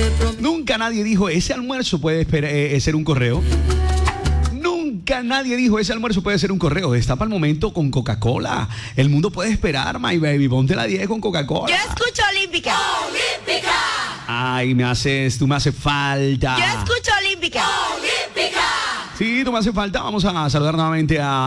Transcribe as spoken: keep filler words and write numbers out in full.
Nunca nadie dijo, ese almuerzo puede esperar, eh, ser un correo. Nunca nadie dijo, ese almuerzo puede ser un correo. Está para el momento con Coca-Cola. El mundo puede esperar, my baby. Ponte la diez con Coca-Cola. Yo escucho Olímpica. Olímpica. Ay, me haces, tú me haces falta. Yo escucho Olímpica. Olímpica. Sí, tú me haces falta. Vamos a saludar nuevamente a